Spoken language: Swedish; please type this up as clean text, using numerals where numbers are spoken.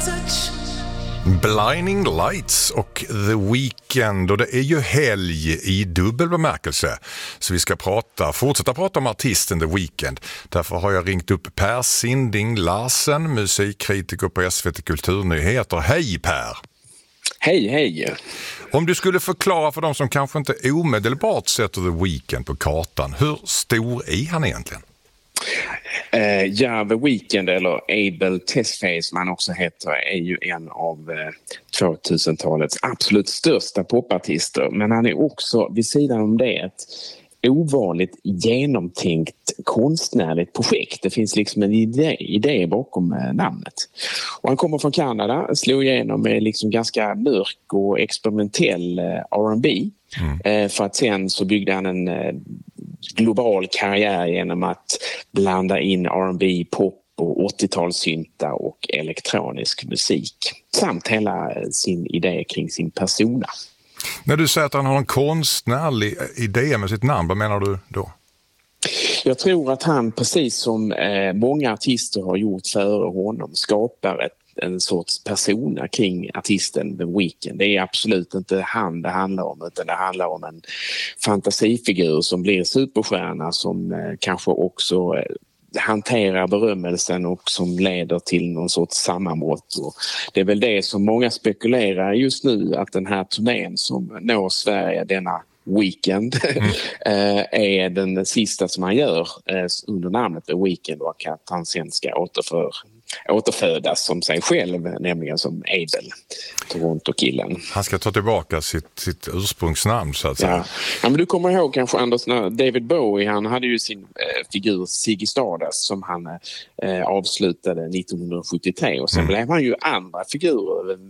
Blinding Lights och The Weeknd, och det är ju helg i dubbel bemärkelse. Så vi ska fortsätta prata om artisten The Weeknd. Därför har jag ringt upp Per Sinding Larsen, musikkritiker på SVT Kulturnyheter. Hej Per! Hej! Om du skulle förklara för de som kanske inte omedelbart sätter The Weeknd på kartan, hur stor är han egentligen? The Weeknd, eller Abel Tesfaye som han också heter, är ju en av 2000-talets absolut största popartister. Men han är också, vid sidan om det, ett ovanligt genomtänkt konstnärligt projekt. Det finns liksom en idé bakom namnet. Och han kommer från Kanada, slog igenom med liksom ganska mörk och experimentell R&B. För att sen så byggde han en global karriär genom att blanda in R&B, pop och 80-talssynta och elektronisk musik. Samt hela sin idé kring sin persona. När du säger att han har en konstnärlig idé med sitt namn, vad menar du då? Jag tror att han, precis som många artister har gjort före honom, skapar en sorts persona kring artisten The Weeknd. Det är absolut inte han det handlar om, utan det handlar om en fantasifigur som blir superstjärna, som kanske också hanterar berömmelsen och som leder till någon sorts sammanbrott. Och det är väl det som många spekulerar just nu, att den här turnén som når Sverige denna Weeknd är den sista som han gör under namnet The Weeknd, och att han sen ska återfödas som sig själv, nämligen som Abel, Toronto-killen. Han ska ta tillbaka sitt ursprungsnamn, så att säga. Ja, men du kommer ihåg kanske, Anders, när David Bowie, han hade ju sin figur Ziggy Stardust som han avslutade 1973, och sen blev han ju andra figurer